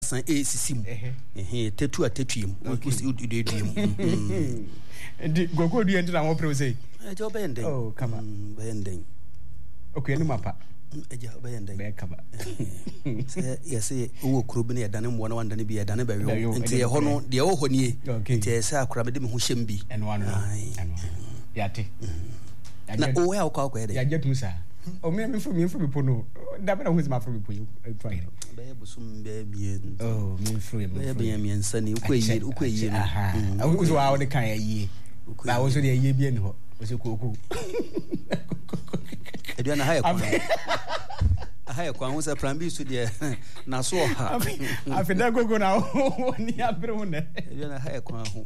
san sisim tetu atetuim udediem gogo du enti na wo pro say ejo benden oh kama benden okay ni mapa ejo benden be kama say yes wo kuro bi na yedane mo na wandane bi yedane ba yo enti ye ho no de wo ho nie enti ye say akura be de me ho hyem bi eno yate na o ya ko akwa de ya jetu sa o me fru pono da be na ho zima fru po you try be busum be bien oh me fru be bien sani ukwe aha uzo wa de kan yi ba wo so de yi bien ho o se koku edu na haya kwa ho se plan bi so de na so ha afida gogo na oni abre ho ne edu na haya kwa ho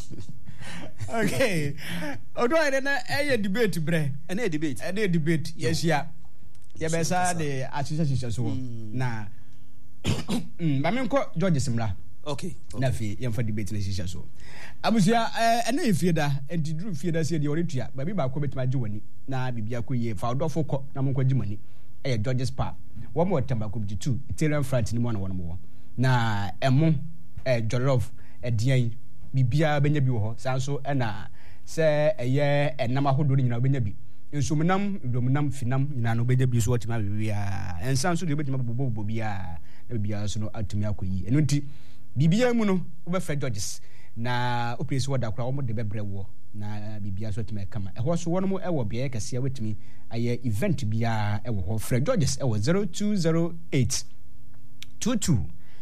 okay odo ere na eye debate bre ene debate yes ya besa de achicha so na ba me nko George Simra okay na fi yemfa debate na chicha so abusia ene efieda entidru fieda se de oretua ba bi ba ko betima je wani na bibia ko ye fa odofo ko na mo ko jimani eye George Spa wo mo tamba ko 2 Italian frat ni mo na wono mo na emo jollof edian bibia benya bi wo ho sanso na se eye enam ahodo nyina benya bi nsumnam domnam finam nyina no benya bi so otima bibia ensanso de betima bobo bia na bibia so no atumi akoyi eno nti bibia mu no wo be fra Georges na opese woda kura wo mo de bebre wo na bibia so atumi kama ho so wono mo ewo bia kase wetumi aye event bia ewo ho fra Georges ewo 0208 22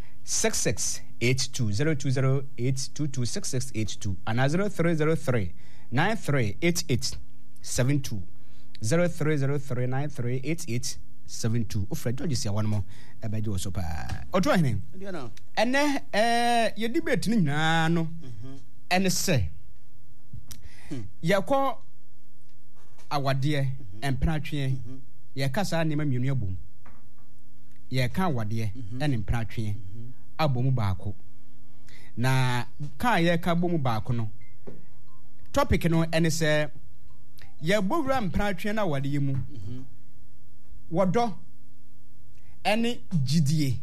6682 0208226682 and 0303 938872 0303938872 ofra George sia wonmo ebeje wo so pa oto hene ene ye debate ni nyina no ene se yakọ awade empratwe ye kasa ne mamienu abom ye ka awade ene empratwe abomu baako na ka ye ka abomu baako no topic no ene se ye bowura mpratwe na wade yemu wodo ene gidie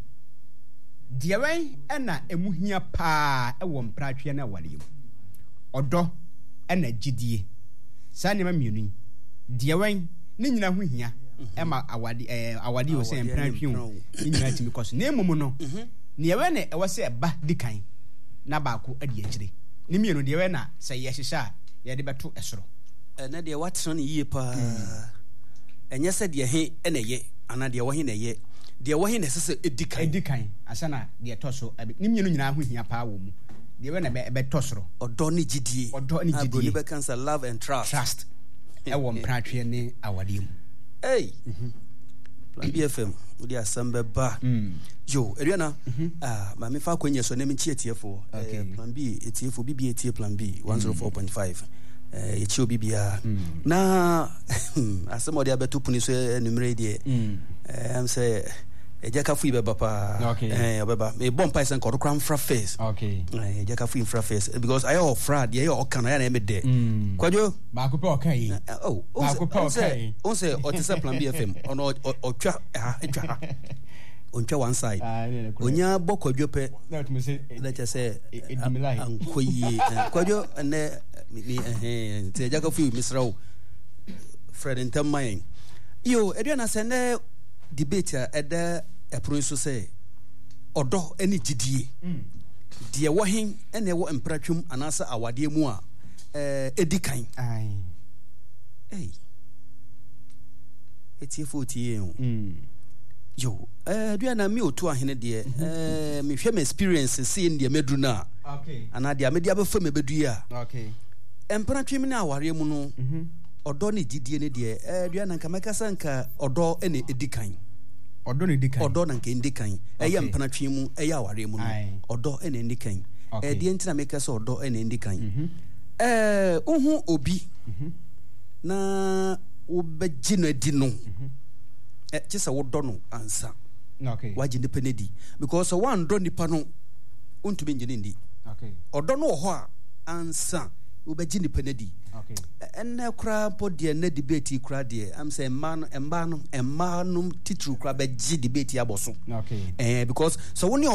dewen ena emuhia pa ewo mpratwe na wade yemu odo ena gidie sa ne mamienu dewen ne nyina ho hia ema awade o se mpratwe ho nyina timi koso na emumu no ne yewe ne ewo se eba dikan na baako adi akire ne mienu de yewe na se ye hihya ye de beto esoro na de watso ne yie pa enye se de he ene ye ana de wo he ne ye de wo he ne se edikan asana de toso ne mienu nyina ho hia pa wo mu de yewe na be tosoro odo ne gidie aboni be cancer love and trust ewo mpratwe ne awade mu hey Plan BFM odi asambe ba yo eriana ma me fa kwenye so na me chi etiefo Plan B etiefo bibi etie Plan B 104.5 echi obibia na asemo de abetu puni so enumere de am say ejaka fu ibeba pa obeba me bomb pies and kodokram fra face ejaka fu infra face because I all fraud ye all kana ya na me de kwajo ba ko pe okai ba ko pe okai on say otisa Plan BFM ono otwa etwa ontwa one side onya bokwadwo pe let us say ankoyi kwadwo ne te ejaka fu misrawo Fred Ntamman yo eduana sene debate eda eproso say odo eni gidie de wo hen ene wo empratwum anasa awade mu a edikan etiefo tie yo eduana mi otu ahene de me hwe me experience see in de medru na ana de amedi abefa me bedu ya empratwum na aware mu no odo ne gidie ne de eduana nka makasa nka odo ene edikan odo ne dikan odo na nka edikan eye mpanatwe mu eye aware mu no odo ene edikan de ntina makasa odo ene edikan uhu obi na obegino edi no chisa wodo no ansa waji nipa ne di because one do nipa no untumi ngene ndi odo no ho a ansa obeji nipa ne di enne kura podie na debate kura de am say emma no titru kura beji debate aboso because so woni